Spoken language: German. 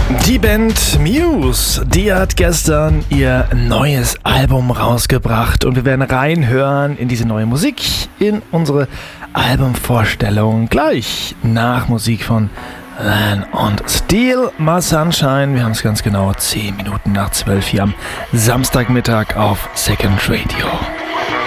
Die Band Muse, die hat gestern ihr neues Album rausgebracht und wir werden reinhören in diese neue Musik, in unsere Albumvorstellung gleich nach Musik von Lan und Steel My Sunshine. Wir haben es ganz genau 10 Minuten nach 12 hier am Samstagmittag auf Second Radio.